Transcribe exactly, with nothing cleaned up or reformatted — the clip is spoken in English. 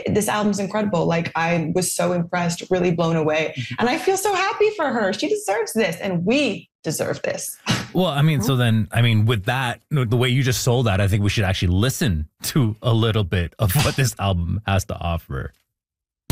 this album's incredible. Like, I was so impressed, really blown away. And I feel so happy for her. She deserves this. And we deserve this. Well, I mean, so then, I mean, with that, the way you just sold that, I think we should actually listen to a little bit of what this album has to offer.